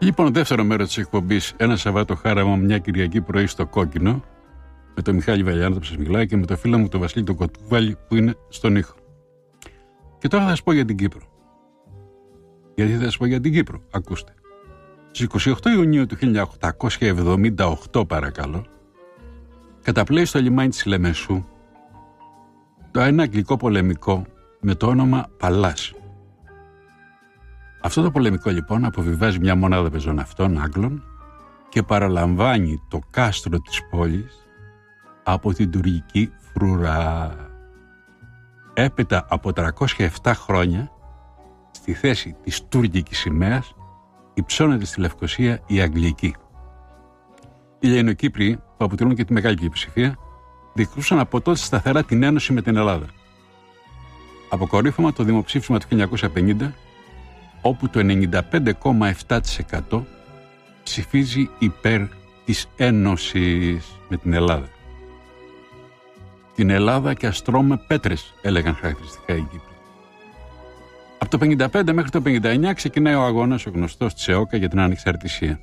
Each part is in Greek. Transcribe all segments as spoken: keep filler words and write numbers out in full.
Λοιπόν, δεύτερο μέρος της εκπομπής, ένα Σαββάτο χάραμα μια Κυριακή πρωί στο Κόκκινο, με τον Μιχάλη Βαλιάνο που σας μιλάει και με το φίλο μου τον Βασίλη τον Κοτούβαλη που είναι στον ήχο. Και τώρα θα σας πω για την Κύπρο. Γιατί θα σας πω για την Κύπρο, ακούστε. Στις είκοσι οκτώ Ιουνίου του χίλια οκτακόσια εβδομήντα οκτώ, παρακαλώ, καταπλέει στο λιμάνι της Λεμεσού το ένα αγγλικό πολεμικό με το όνομα Παλάς. Αυτό το πολεμικό λοιπόν αποβιβάζει μια μονάδα πεζοναυτών Άγγλων και παραλαμβάνει το κάστρο της πόλης από την τουρκική φρουρά. Έπειτα από τριακόσια επτά χρόνια, στη θέση της τουρκικής σημαίας υψώνεται στη Λευκοσία η Αγγλική. Οι Ελληνοκύπριοι, που αποτελούν και τη μεγάλη πλειοψηφία, διεκδικούσαν από τότε σταθερά την ένωση με την Ελλάδα. Αποκορύφωμα το δημοψήφισμα του χίλια εννιακόσια πενήντα, όπου το ενενήντα πέντε κόμμα επτά τοις εκατό ψηφίζει υπέρ της ένωσης με την Ελλάδα. Την Ελλάδα και αστρώμε πέτρες, έλεγαν χαρακτηριστικά οι Κύπροι. Από το πενήντα πέντε μέχρι το πενήντα εννιά ξεκινάει ο αγώνας, ο γνωστός της ΕΟΚΑ, για την ανεξαρτησία.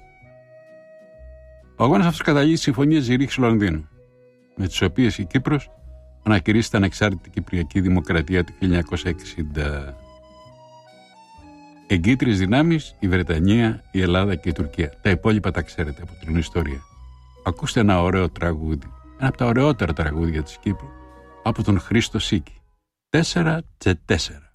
Ο αγώνας αυτός καταλήγει στις συμφωνίες Ζηρίχης-Λονδίνου, με τις οποίες η Κύπρος ανακηρύσσεται ανεξάρτητη Κυπριακή Δημοκρατία του χίλια εννιακόσια εξήντα. Εγκύτριες δυνάμεις η Βρετανία, η Ελλάδα και η Τουρκία. Τα υπόλοιπα τα ξέρετε από την ιστορία. Ακούστε ένα ωραίο τραγούδι, ένα από τα ωραιότερα τραγούδια της Κύπρου, από τον Χρήστο Σίκη. Τέσσερα τσε τέσσερα.